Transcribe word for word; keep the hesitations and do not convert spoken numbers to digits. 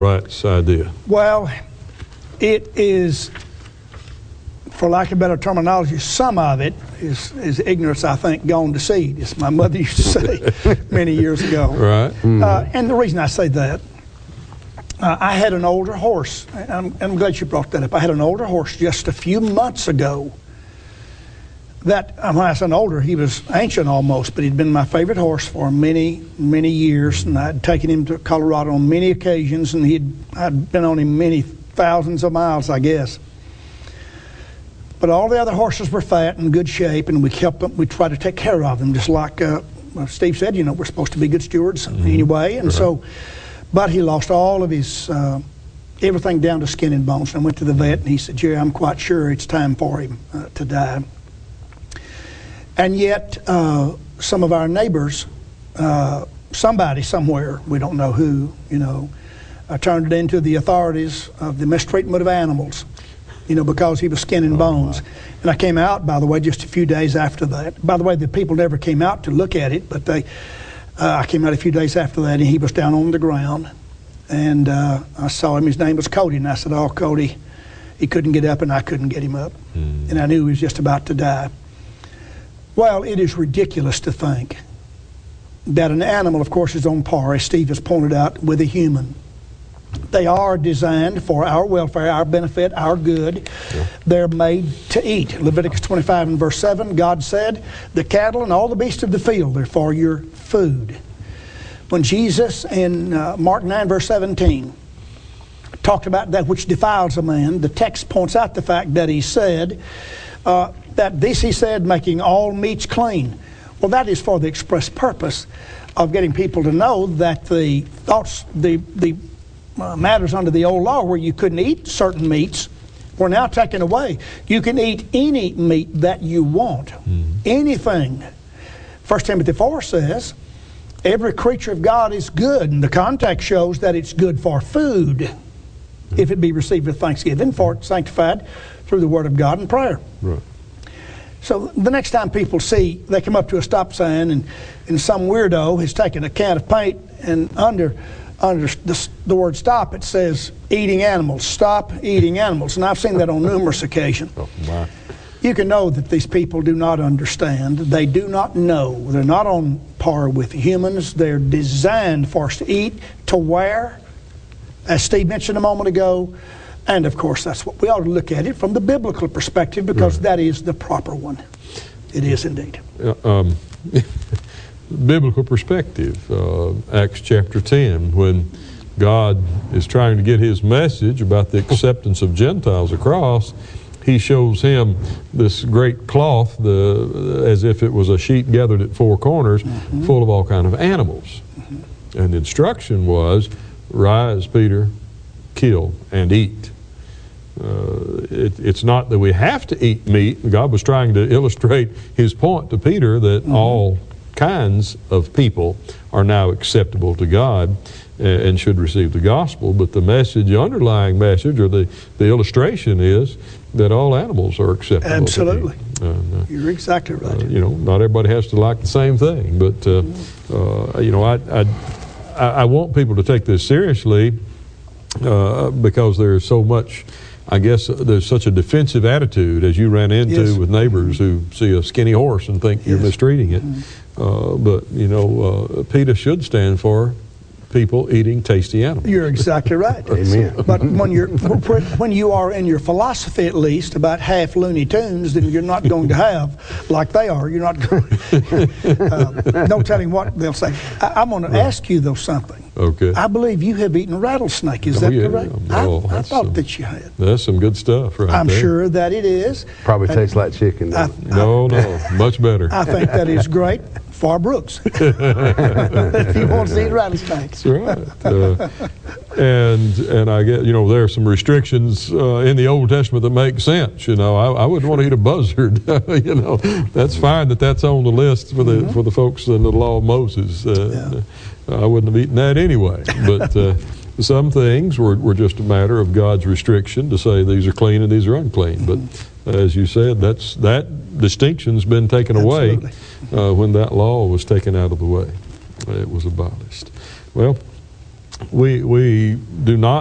Right's idea? Well, it is, for lack of better terminology, some of it is, is ignorance, I think, gone to seed, as my mother used to say many years ago. Right. Mm-hmm. Uh, and the reason I say that, uh, I had an older horse, and I'm, I'm glad you brought that up. I had an older horse just a few months ago that, when I said older, he was ancient almost, but he'd been my favorite horse for many, many years, and I'd taken him to Colorado on many occasions, and he'd I'd been on him many thousands of miles, I guess. But all the other horses were fat and in good shape, and we kept them, we tried to take care of them, just like uh, Steve said, you know, we're supposed to be good stewards mm-hmm. anyway, and right. so, but he lost all of his, uh, everything down to skin and bones, and I went to the vet, and he said, Jerry, I'm quite sure it's time for him uh, to die. And yet, uh, some of our neighbors, uh, somebody somewhere, we don't know who, you know, uh, turned it into the authorities of the mistreatment of animals, you know, because he was skin and bones. Oh, and I came out, by the way, just a few days after that. By the way, the people never came out to look at it, but they, uh, I came out a few days after that, and he was down on the ground. And uh, I saw him. His name was Cody, and I said, oh, Cody, he couldn't get up, and I couldn't get him up. Mm. And I knew he was just about to die. Well, it is ridiculous to think that an animal, of course, is on par, as Steve has pointed out, with a human. They are designed for our welfare, our benefit, our good. Yeah. They're made to eat. Leviticus twenty-five and verse seven, God said, the cattle and all the beasts of the field are for your food. When Jesus in uh, Mark nine verse seventeen talked about that which defiles a man, the text points out the fact that he said, uh, that this, he said, making all meats clean. Well, that is for the express purpose of getting people to know that the thoughts, the, the uh, matters under the old law where you couldn't eat certain meats were now taken away. You can eat any meat that you want, mm-hmm. anything. First Timothy four says, every creature of God is good, and the context shows that it's good for food, mm-hmm. if it be received with thanksgiving, for it's sanctified through the word of God and prayer. Right. So the next time people see, they come up to a stop sign and, and some weirdo has taken a can of paint and under under the, the word stop it says eating animals, stop eating animals. And I've seen that on numerous occasions. Oh, wow. You can know that these people do not understand. They do not know. They're not on par with humans. They're designed for us to eat, to wear, as Steve mentioned a moment ago. And, of course, that's what we ought to look at it from the biblical perspective, because right. that is the proper one. It is indeed. Uh, um, biblical perspective, uh, Acts chapter ten, when God is trying to get his message about the acceptance of Gentiles across, he shows him this great cloth, the, as if it was a sheet gathered at four corners, mm-hmm. full of all kind of animals. Mm-hmm. And the instruction was, rise, Peter, kill and eat. Uh, it, it's not that we have to eat meat. God was trying to illustrate his point to Peter that mm-hmm. all kinds of people are now acceptable to God and, and should receive the gospel. But the message, the underlying message, or the, the illustration is that all animals are acceptable. Absolutely. To him. Uh, You're exactly right. Uh, you know, not everybody has to like the same thing, but uh, mm-hmm. uh, you know, I, I I want people to take this seriously. Uh, because there's so much, I guess, uh, there's such a defensive attitude, as you ran into yes. with neighbors who see a skinny horse and think yes. you're mistreating it. Mm-hmm. uh, but, you know, uh, PETA should stand for people eating tasty animals. You're exactly right. Amen. But when you're when you are in your philosophy, at least, about half Looney Tunes, then you're not going to have, like they are, you're not going uh, no telling what they'll say. I, I'm going to ask you, though, something. Okay. I believe you have eaten rattlesnake. Is oh, that yeah. correct? Oh, I, I thought some, that you had. That's some good stuff right I'm there. sure that it is. Probably tastes like chicken. I, no, no, much better. I think that is great. For Brooks, if he wants to eat rattlesnakes. That's right. Uh, and and I get, you know, there are some restrictions uh, in the Old Testament that make sense. You know, I, I wouldn't want to eat a buzzard. You know, that's fine that that's on the list for the mm-hmm. for the folks in the law of Moses. Uh, yeah. I wouldn't have eaten that anyway. But uh, some things were, were just a matter of God's restriction to say these are clean and these are unclean. Mm-hmm. But as you said, that's that distinction's been taken Absolutely. away. Uh, when that law was taken out of the way. It was abolished. Well, we we do not